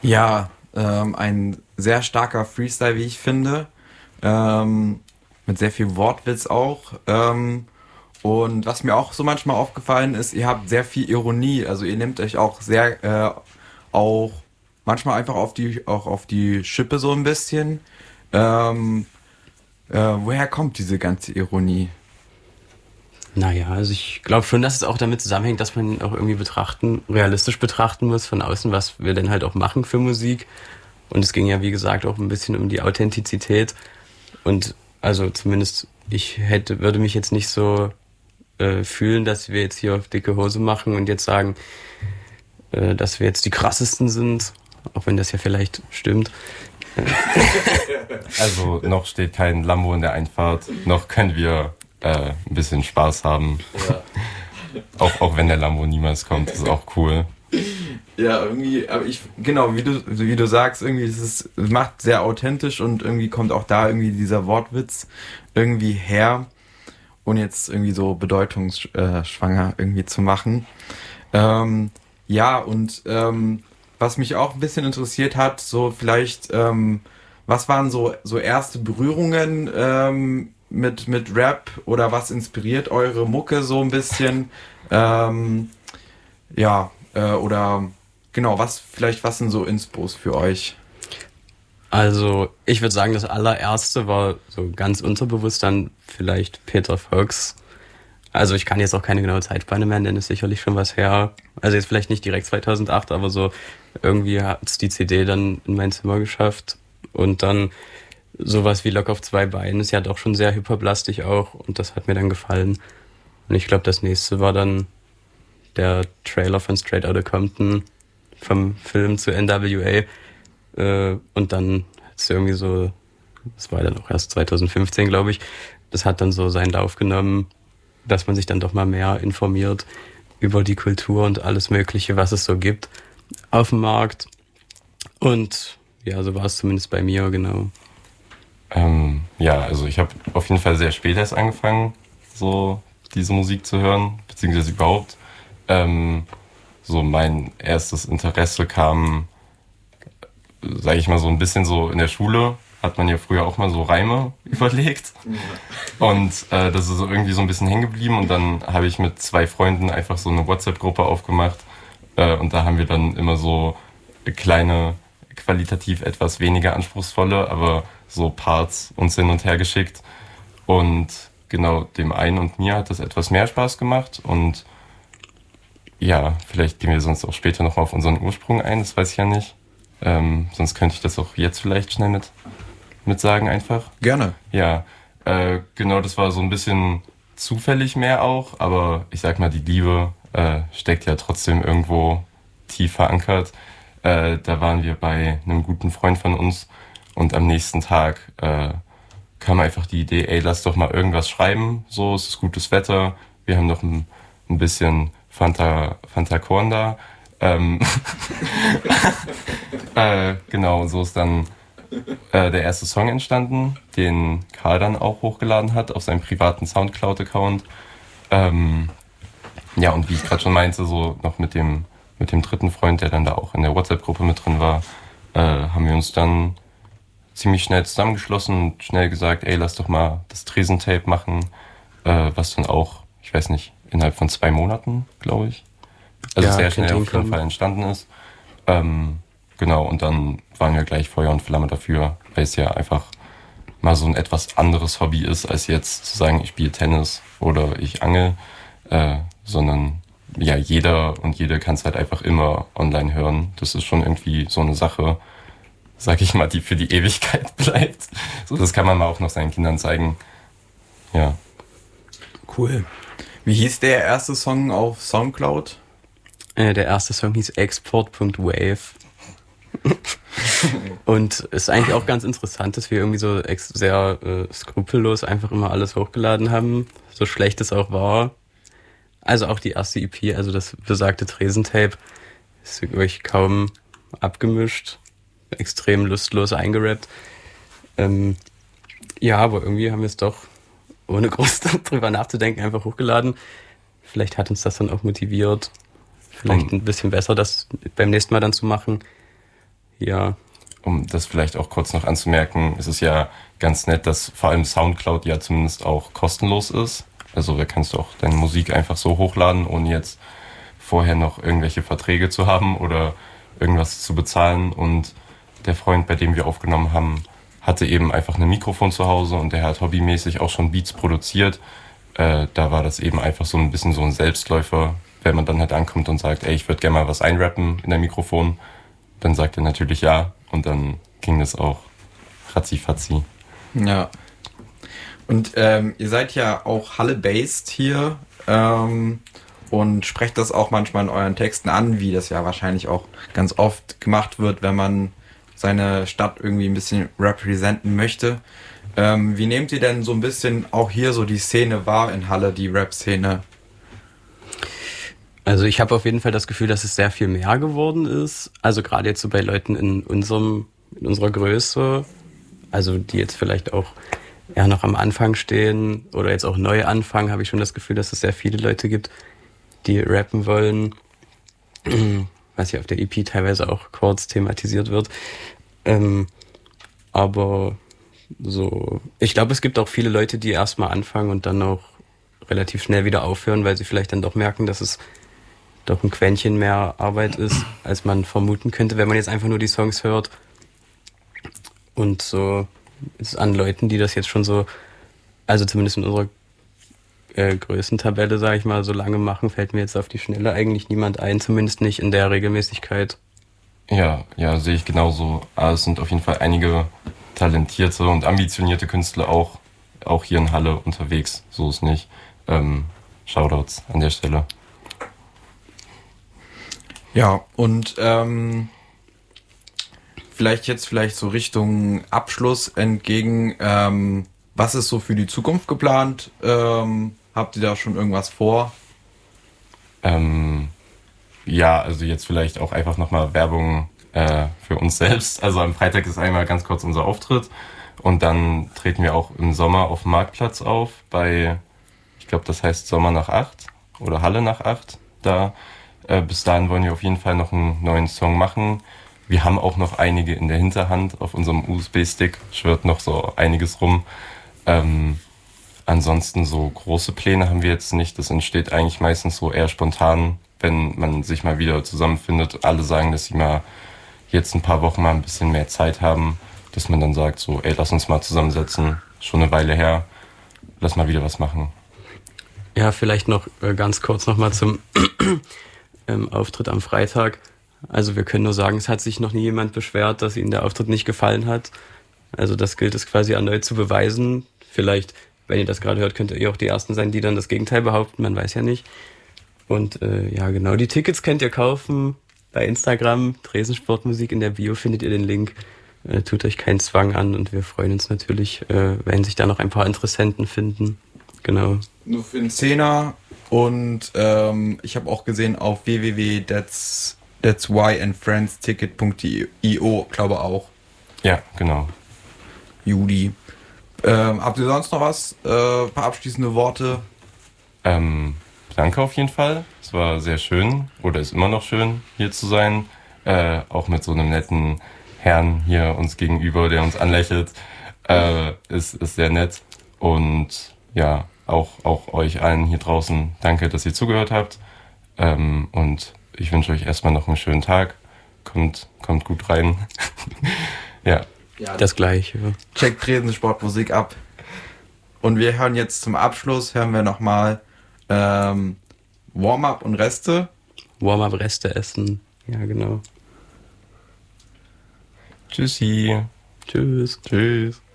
Ja, ein sehr starker Freestyle, wie ich finde. Mit sehr viel Wortwitz auch. Und was mir auch so manchmal aufgefallen ist, ihr habt sehr viel Ironie. Also ihr nehmt euch auch sehr auch manchmal einfach auf die Schippe so ein bisschen. Ähm, woher kommt diese ganze Ironie? Naja, also ich glaube schon, dass es auch damit zusammenhängt, dass man auch irgendwie realistisch betrachten muss von außen, was wir denn halt auch machen für Musik. Und es ging ja, wie gesagt, auch ein bisschen um die Authentizität. Und also zumindest würde mich jetzt nicht so fühlen, dass wir jetzt hier auf dicke Hose machen und jetzt sagen, dass wir jetzt die krassesten sind, auch wenn das ja vielleicht stimmt. Also noch steht kein Lambo in der Einfahrt, noch können wir ein bisschen Spaß haben. Ja. Auch wenn der Lambo niemals kommt, ist auch cool. Ja, irgendwie, aber genau, wie du sagst, irgendwie es macht sehr authentisch und irgendwie kommt auch da irgendwie dieser Wortwitz irgendwie her, ohne jetzt irgendwie so bedeutungsschwanger irgendwie zu machen. Ja, und was mich auch ein bisschen interessiert hat, so vielleicht, was waren so erste Berührungen mit Rap oder was inspiriert eure Mucke so ein bisschen? Ja, oder genau, was sind so Inspos für euch? Also ich würde sagen, das allererste war so ganz unterbewusst dann vielleicht Peter Fox. Also ich kann jetzt auch keine genaue Zeitspanne mehr nennen, ist sicherlich schon was her. Also jetzt vielleicht nicht direkt 2008, aber so irgendwie hat es die CD dann in mein Zimmer geschafft. Und dann sowas wie Lock auf zwei Beinen ist ja doch schon sehr hip-hop-lastig auch und das hat mir dann gefallen. Und ich glaube, das nächste war dann der Trailer von Straight Outta Compton vom Film zu NWA. Und dann hat es irgendwie so, das war dann auch erst 2015, glaube ich, das hat dann so seinen Lauf genommen, dass man sich dann doch mal mehr informiert über die Kultur und alles Mögliche, was es so gibt auf dem Markt. Und ja, so war es zumindest bei mir, genau. Ja, also ich habe auf jeden Fall sehr spät erst angefangen, so diese Musik zu hören, beziehungsweise überhaupt. So mein erstes Interesse kam, sage ich mal, so ein bisschen so in der Schule. Hat man ja früher auch mal so Reime überlegt. Und das ist so irgendwie so ein bisschen hängen geblieben. Und dann habe ich mit 2 Freunden einfach so eine WhatsApp-Gruppe aufgemacht. Und da haben wir dann immer so kleine, qualitativ etwas weniger anspruchsvolle, aber so Parts uns hin und her geschickt. Und genau, dem einen und mir hat das etwas mehr Spaß gemacht. Und ja, vielleicht gehen wir sonst auch später nochmal auf unseren Ursprung ein, das weiß ich ja nicht. Sonst könnte ich das auch jetzt vielleicht schnell mit sagen einfach. Gerne. Ja, genau, das war so ein bisschen zufällig mehr auch, aber ich sag mal, die Liebe steckt ja trotzdem irgendwo tief verankert. Da waren wir bei einem guten Freund von uns und am nächsten Tag kam einfach die Idee, ey, lass doch mal irgendwas schreiben, so, es ist gutes Wetter, wir haben noch ein bisschen Fanta Korn da. Genau, so ist dann der erste Song entstanden, den Karl dann auch hochgeladen hat auf seinem privaten Soundcloud-Account. Ja, und wie ich gerade schon meinte, so noch mit dem dritten Freund, der dann da auch in der WhatsApp-Gruppe mit drin war, haben wir uns dann ziemlich schnell zusammengeschlossen und schnell gesagt, ey, lass doch mal das Tresentape machen, was dann auch, ich weiß nicht, innerhalb von 2 Monaten, glaube ich. Also ja, sehr schnell auf jeden Fall entstanden ist. Genau, und dann waren wir gleich Feuer und Flamme dafür, weil es ja einfach mal so ein etwas anderes Hobby ist, als jetzt zu sagen, ich spiele Tennis oder ich angel, sondern ja, jeder und jede kann es halt einfach immer online hören. Das ist schon irgendwie so eine Sache, sag ich mal, die für die Ewigkeit bleibt. So, das kann man mal auch noch seinen Kindern zeigen. Ja. Cool. Wie hieß der erste Song auf Soundcloud? Der erste Song hieß Export.wave. Und ist eigentlich auch ganz interessant, dass wir irgendwie so sehr skrupellos einfach immer alles hochgeladen haben, so schlecht es auch war. Also auch die erste EP, also das besagte Tresentape, ist wirklich kaum abgemischt, extrem lustlos eingerappt. Ja, aber irgendwie haben wir es doch, ohne groß drüber nachzudenken, einfach hochgeladen. Vielleicht hat uns das dann auch motiviert, vielleicht ein bisschen besser das beim nächsten Mal dann zu machen. Ja. Um das vielleicht auch kurz noch anzumerken, ist es ja ganz nett, dass vor allem Soundcloud ja zumindest auch kostenlos ist. Also da kannst du auch deine Musik einfach so hochladen, ohne jetzt vorher noch irgendwelche Verträge zu haben oder irgendwas zu bezahlen. Und der Freund, bei dem wir aufgenommen haben, hatte eben einfach ein Mikrofon zu Hause und der hat hobbymäßig auch schon Beats produziert. Da war das eben einfach so ein bisschen so ein Selbstläufer, wenn man dann halt ankommt und sagt, ey, ich würde gerne mal was einrappen in der Mikrofon. Dann sagt er natürlich ja und dann ging das auch ratzi-fatzi. Ja. Und ihr seid ja auch Halle-based hier und sprecht das auch manchmal in euren Texten an, wie das ja wahrscheinlich auch ganz oft gemacht wird, wenn man seine Stadt irgendwie ein bisschen representen möchte. Wie nehmt ihr denn so ein bisschen auch hier so die Szene wahr in Halle, die Rap-Szene? Also ich habe auf jeden Fall das Gefühl, dass es sehr viel mehr geworden ist. Also gerade jetzt so bei Leuten in unserer Größe, also die jetzt vielleicht auch eher noch am Anfang stehen oder jetzt auch neu anfangen, habe ich schon das Gefühl, dass es sehr viele Leute gibt, die rappen wollen, was ja auf der EP teilweise auch kurz thematisiert wird. Aber so, ich glaube, es gibt auch viele Leute, die erstmal anfangen und dann auch relativ schnell wieder aufhören, weil sie vielleicht dann doch merken, dass es doch ein Quäntchen mehr Arbeit ist, als man vermuten könnte, wenn man jetzt einfach nur die Songs hört. Und so ist an Leuten, die das jetzt schon so, also zumindest in unserer Größentabelle, sage ich mal, so lange machen, fällt mir jetzt auf die Schnelle eigentlich niemand ein, zumindest nicht in der Regelmäßigkeit. Ja, sehe ich genauso. Aber es sind auf jeden Fall einige talentierte und ambitionierte Künstler auch hier in Halle unterwegs. So ist nicht. Shoutouts an der Stelle. Ja, und vielleicht so Richtung Abschluss entgegen, was ist so für die Zukunft geplant? Habt ihr da schon irgendwas vor? Ja, also jetzt vielleicht auch einfach nochmal Werbung für uns selbst. Also am Freitag ist einmal ganz kurz unser Auftritt und dann treten wir auch im Sommer auf dem Marktplatz auf bei, ich glaube, das heißt Sommer nach 8 oder Halle nach 8. Da bis dahin wollen wir auf jeden Fall noch einen neuen Song machen. Wir haben auch noch einige in der Hinterhand auf unserem USB-Stick, schwirrt noch so einiges rum. Ansonsten so große Pläne haben wir jetzt nicht. Das entsteht eigentlich meistens so eher spontan, wenn man sich mal wieder zusammenfindet. Alle sagen, dass sie mal jetzt ein paar Wochen mal ein bisschen mehr Zeit haben, dass man dann sagt so, ey, lass uns mal zusammensetzen. Schon eine Weile her, lass mal wieder was machen. Ja, vielleicht noch ganz kurz nochmal zum Auftritt am Freitag. Also wir können nur sagen, es hat sich noch nie jemand beschwert, dass ihnen der Auftritt nicht gefallen hat. Also das gilt es quasi erneut zu beweisen. Vielleicht, wenn ihr das gerade hört, könnt ihr auch die Ersten sein, die dann das Gegenteil behaupten. Man weiß ja nicht. Und ja, genau, die Tickets könnt ihr kaufen bei Instagram. Tresensportmusik, in der Bio findet ihr den Link. Tut euch keinen Zwang an und wir freuen uns natürlich, wenn sich da noch ein paar Interessenten finden. Genau. Nur für den Zehner und ich habe auch gesehen auf www.that'swhyandfriendsticket.io, glaube auch. Ja, genau. Juli. Habt ihr sonst noch was? Ein paar abschließende Worte? Danke auf jeden Fall. Es war sehr schön oder ist immer noch schön, hier zu sein. Auch mit so einem netten Herrn hier uns gegenüber, der uns anlächelt. Ist sehr nett. Und ja, auch euch allen hier draußen danke, dass ihr zugehört habt. Und ich wünsche euch erstmal noch einen schönen Tag. Kommt gut rein. Ja. Ja, das Gleiche. Checkt Tresensportmusik ab. Und wir hören jetzt zum Abschluss, nochmal Warm-up und Reste. Warm-up, Reste essen. Ja, genau. Tschüssi. Tschüss. Tschüss.